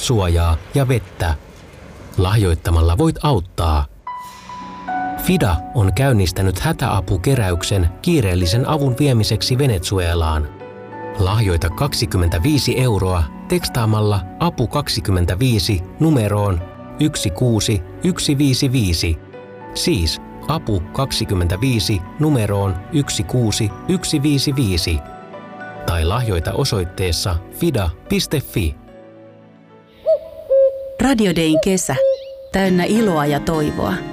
suojaa ja vettä. Lahjoittamalla voit auttaa. FIDA on käynnistänyt hätäapukeräyksen kiireellisen avun viemiseksi Venezuelaan. Lahjoita 25 € tekstaamalla apu 25 numeroon 16155. Siis apu 25 numeroon 16155. Tai lahjoita osoitteessa fida.fi. Radio Dayn kesä. Täynnä iloa ja toivoa.